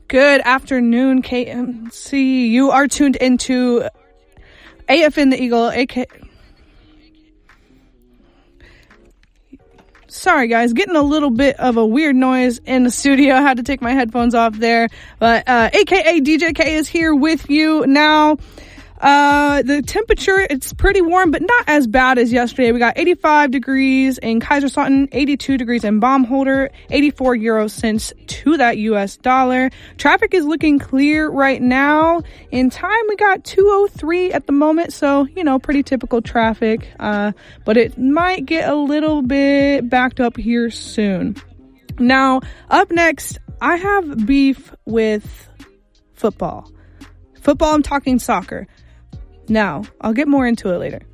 Good afternoon, KMC. You are tuned into AFN the Eagle, Sorry guys, getting a little bit of a weird noise in the studio. I had to take my headphones off there. But AKA DJK is here with you now. The temperature, it's pretty warm, but not as bad as yesterday. We got 85 degrees in Kaiserslautern, 82 degrees in Baumholder, 84 euro cents to that US dollar. Traffic is looking clear right now. In time, we got 203 at the moment, so, you know, pretty typical traffic. But it might get a little bit backed up here soon. Now, up next, I have beef with football. I'm talking soccer. Now, I'll get more into it later.